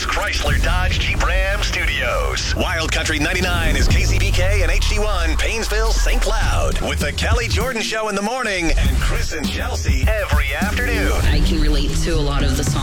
Northwest Chrysler Dodge Jeep Ram Studios. Wild Country 99 is KCBK and HD1 Paynesville, St. Cloud. With the Kelly Jordan Show in the morning and Chris and Chelsea every afternoon. I can relate to a lot of the songs.